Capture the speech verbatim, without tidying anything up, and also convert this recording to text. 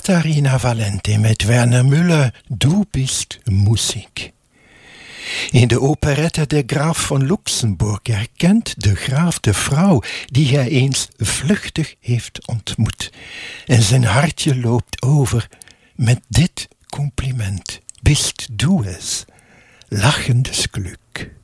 Katharina Valente met Werner Müller, Du bist Musik. In de operette De Graaf van Luxemburg herkent de graaf de vrouw die hij eens vluchtig heeft ontmoet. En zijn hartje loopt over met dit compliment. Bist du es? Lachendes Glück.